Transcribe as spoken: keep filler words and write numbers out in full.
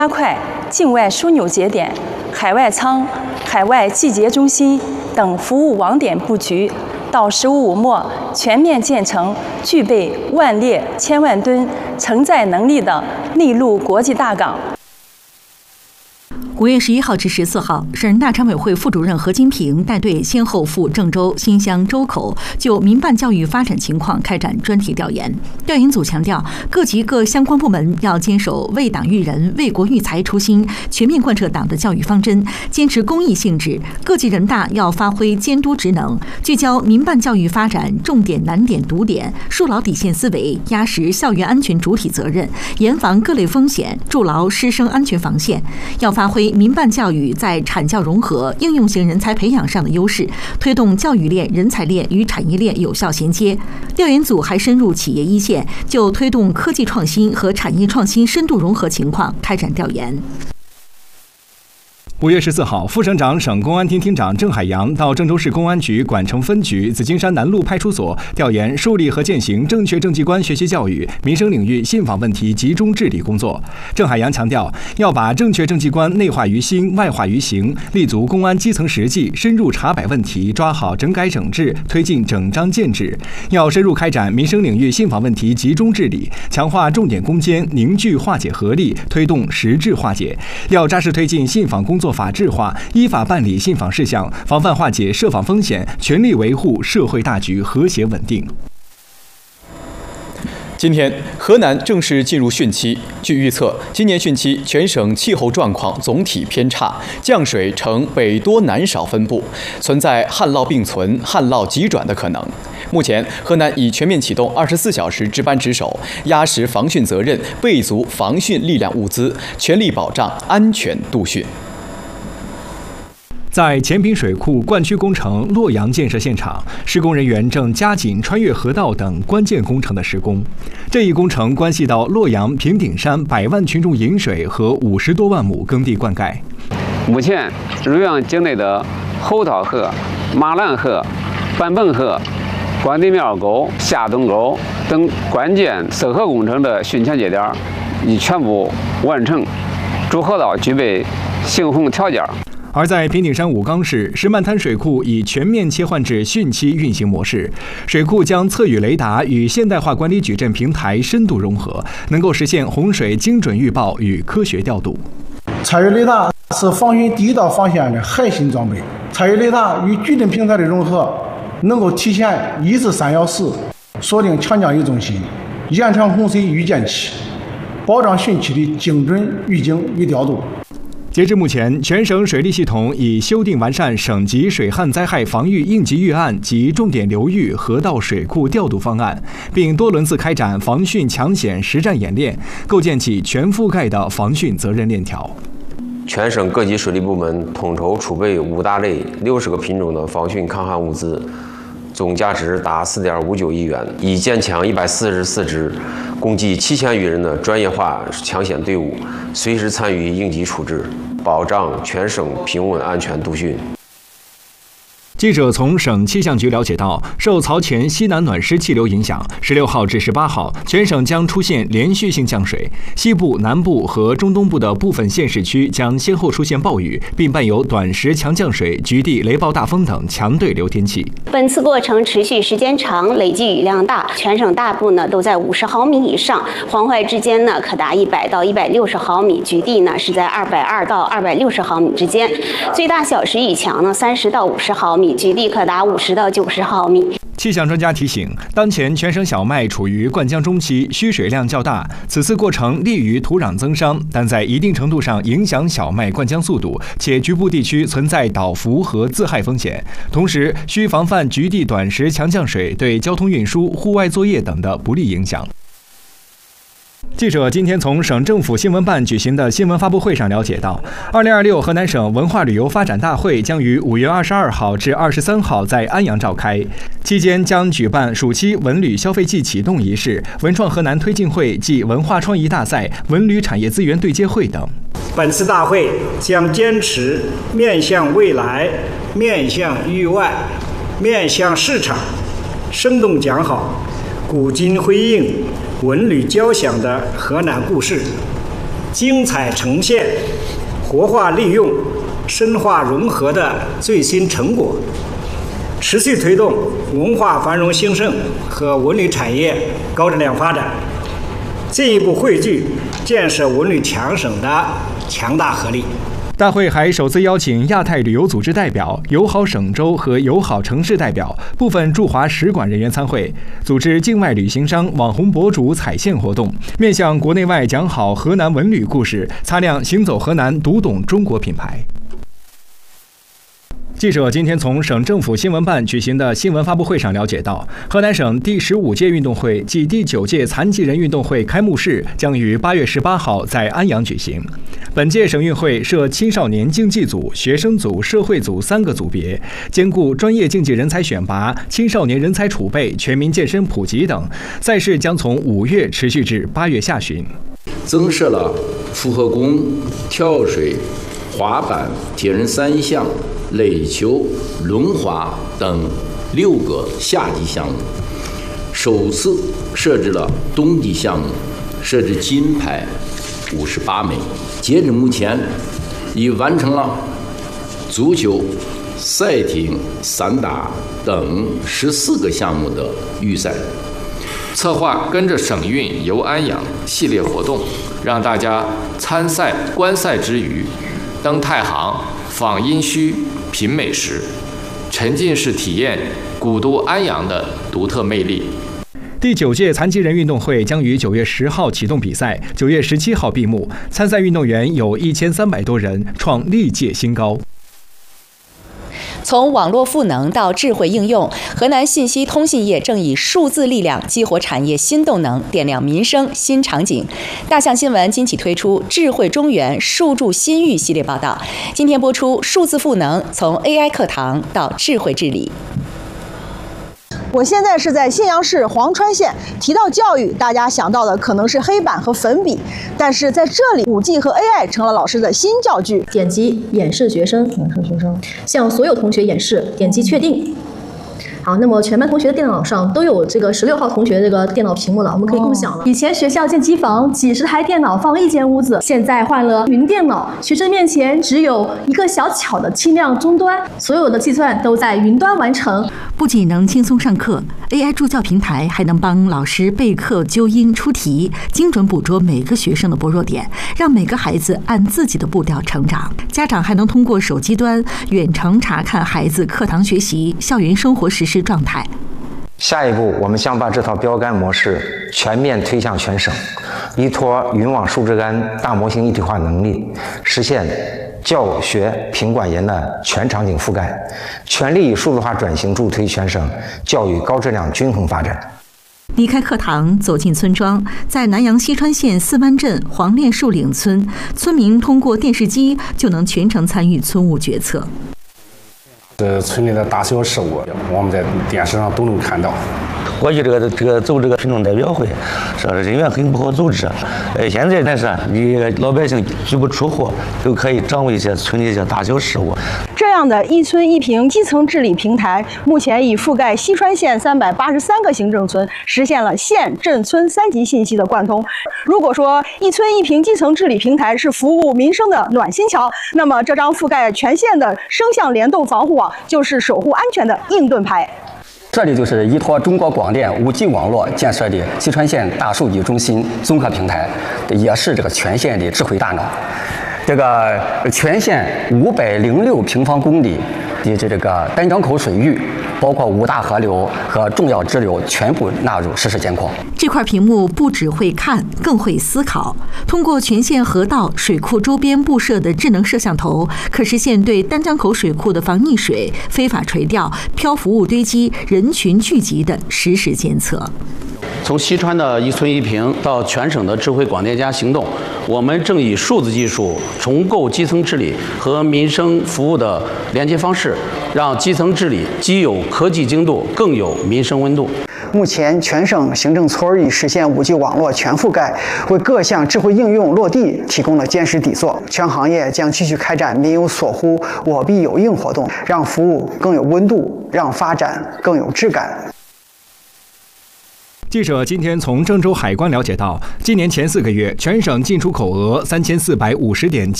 加快境外枢纽节点、海外仓、海外集结中心等服务网点布局，到“十五五”末全面建成具备万列千万吨承载能力的内陆国际大港。 五月十一号至十四号，省人大常委会副主任何金平带队先后赴郑州、新乡、周口，就民办教育发展情况开展专题调研。调研组强调，各级各相关部门要坚守为党育人、为国育才初心，全面贯彻党的教育方针，坚持公益性质。各级人大要发挥监督职能，聚焦民办教育发展重点难点堵点，树牢底线思维，压实校园安全主体责任，严防各类风险，筑牢师生安全防线。要发挥民办教育在产教融合、应用型人才培养上的优势，推动教育链、人才链与产业链有效衔接。调研组还深入企业一线，就推动科技创新和产业创新深度融合情况开展调研。 五月十四号，副省长、省公安厅厅长郑海洋到郑州市公安局管城分局紫金山南路派出所调研树立和践行正确政绩观学习教育民生领域信访问题集中治理工作。郑海洋强调，要把正确政绩观内化于心、外化于行，立足公安基层实际，深入查摆问题，抓好整改整治，推进整章建制。要深入开展民生领域信访问题集中治理，强化重点攻坚，凝聚化解合力，推动实质化解。要扎实推进信访工作法治化，依法办理信访事项，防范化解涉访风险，全力维护社会大局和谐稳定。 今天，河南正式进入汛期。据预测，今年汛期全省气候状况总体偏差，降水呈北多南少分布，存在旱涝并存、旱涝急转的可能。目前，河南已全面启动二十四小时值班值守，压实防汛责任，备足防汛力量物资，全力保障安全度汛。 在前坪水库灌区工程洛阳建设现场，施工人员正加紧穿越河道等关键工程的施工。这一工程关系到洛阳平顶山百万群众饮水和五十多万亩耕地灌溉。 目前，瑞阳境内的后桃河、马兰河、板本河、关帝庙沟、下东沟等关键涉河工程的汛前节点已全部完成，主河道具备行洪条件。 而在平顶山武冈市，石漫滩水库已全面切换至汛期运行模式。水库将测雨雷达与现代化管理矩阵平台深度融合，能够实现洪水精准预报与科学调度。 测雨雷达是防汛第一道防线的核心装备。测雨雷达与矩阵平台的融合，能够体现一至三小时锁定强降雨中心，延长洪水预见期，保障汛期的精准预警与调度。 截至目前，全省水利系统已修订完善省级水旱灾害防御应急预案及重点流域河道水库调度方案，并多轮次开展防汛抢险实战演练，构建起全覆盖的防汛责任链条。 全省各级水利部门统筹储备五大类六十个品种的防汛抗旱物资，总价值达四点五九亿元，已建强一百四十四支，共计七千余人的专业化抢险队伍，随时参与应急处置，保障全省平稳安全度汛。 记者从省气象局了解到，受曹泉西南暖湿气流影响，十六号至十八号，全省将出现连续性降水，西部、南部和中东部的部分县市区将先后出现暴雨，并伴有短时强降水、局地雷暴大风等强对流天气。 本次过程持续时间长，累计雨量大，全省大部呢都在五十毫米以上，黄淮之间呢可达一百到一百六十毫米，局地呢是在二百二到二百六十毫米之间，最大小时雨强呢三十到五十毫米。局地可达五十到九十毫米。 气象专家提醒，当前全省小麦处于灌浆中期，需水量较大，此次过程利于土壤增伤，但在一定程度上影响小麦灌浆速度，且局部地区存在倒伏和自害风险。同时，需防范局地短时强降水对交通运输、户外作业等的不利影响。记者今天从省政府新闻办举行的新闻发布会上了解到，二零二六河南省文化旅游发展大会将于五月二十二号至二十三号在安阳召开，期间将举办暑期文旅消费季启动仪式、文创河南推进会暨文化创意大赛、文旅产业资源对接会等。 本次大会将坚持面向未来、面向域外、面向市场，生动讲好古今辉映、文旅交响的河南故事， 精彩呈现、活化利用、深化融合的最新成果，持续推动文化繁荣兴盛和文旅产业高质量发展，进一步汇聚建设文旅强省的强大合力。 大会还首次邀请亚太旅游组织代表、友好省州和友好城市代表、部分驻华使馆人员参会，组织境外旅行商、网红博主踩线活动，面向国内外讲好河南文旅故事，擦亮行走河南、读懂中国品牌。记者今天从省政府新闻办举行的新闻发布会上了解到，河南省第十五届运动会暨第九届残疾人运动会开幕式将于八月十八号在安阳举行。本届省运会设青少年竞技组、学生组、社会组三个组别，兼顾专业竞技人才选拔、青少年人才储备、全民健身普及等。赛事将从五月持续至八月下旬。 增设了复合弓、跳水、滑板、铁人三项、垒球、轮滑等六个夏季项目，首次设置了冬季项目，设置金牌五十八枚。截至目前，已完成了足球、赛艇、散打等十四个项目的预赛。 策划跟着省运游安阳系列活动，让大家参赛观赛之余，登太行、访殷墟、品美食，沉浸式体验古都安阳的独特魅力。 第九届残疾人运动会将于九月十号启动比赛，九月十七号闭幕。参赛运动员有一千三百多人，创历届新高。 从网络赋能到智慧应用，河南信息通信业正以数字力量激活产业新动能，点亮民生新场景。大象新闻今起推出智慧中原数助新域系列报道，今天播出数字赋能，从 A I 课堂到智慧治理。 我现在是在信阳市黄川县，提到教育，大家想到的可能是黑板和粉笔，但是在这里 五 G 和 A I 成了老师的新教具。 点击演示学生，演示学生，向所有同学演示，点击确定。好，那么全班同学的电脑上都有这个十六号同学这个电脑屏幕了，我们可以共享了。以前学校建机房几十台电脑放一间屋子，现在换了云电脑，学生面前只有一个小巧的轻量终端，所有的计算都在云端完成。 不仅能轻松上课 ，A I 助教平台还能帮老师备课、纠音、出题，精准捕捉每个学生的薄弱点，让每个孩子按自己的步调成长。家长还能通过手机端远程查看孩子课堂学习、校园生活实施状态。 下一步，我们将把这套标杆模式全面推向全省，依托云网数值杆大模型一体化能力，实现教学品管研的全场景覆盖，全力以数字化转型助推全省教育高质量均衡发展。 离开课堂，走进村庄，在南阳西川县四湾镇黄练树岭村，村民通过电视机就能全程参与村务决策。 这村里的大小事务，我们在电视上都能看到。 过去这个这个走这个群众代表会，说人员很不好组织。呃，现在但是你老百姓足不出户，都可以掌握一些村里一些大小事务。 这样的一村一屏基层治理平台，目前已覆盖西川县三百八十三个行政村，实现了县、镇、村三级信息的贯通。如果说一村一屏基层治理平台是服务民生的暖心桥，那么这张覆盖全县的声像联动防护网，就是守护安全的应盾牌。 这里就是依托中国广电 五 G 网络建设的西川县大数据中心综合平台，也是这个全县的智慧大脑。这个全县五百零六平方公里的这个丹江口水域，包括五大河流和重要支流，全部纳入实时监控。 这块屏幕不只会看，更会思考。通过全县河道、水库周边布设的智能摄像头，可实现对丹江口水库的防溺水、非法垂钓、漂浮物堆积、人群聚集的实时监测。 从西川的一村一屏到全省的智慧广电加行动，我们正以数字技术重构基层治理和民生服务的连接方式，让基层治理既有科技精度，更有民生温度。 目前，全省行政村已实现 五 G 网络全覆盖，为各项智慧应用落地提供了坚实底座。全行业将继续开展民有所呼，我必有应活动，让服务更有温度，让发展更有质感。 记者今天从郑州海关了解到，今年前四个月，全省进出口额三千四百五十点七。